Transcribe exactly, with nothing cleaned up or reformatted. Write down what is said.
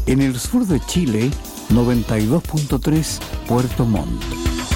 En el sur de Chile, noventa y dos punto tres Puerto Montt.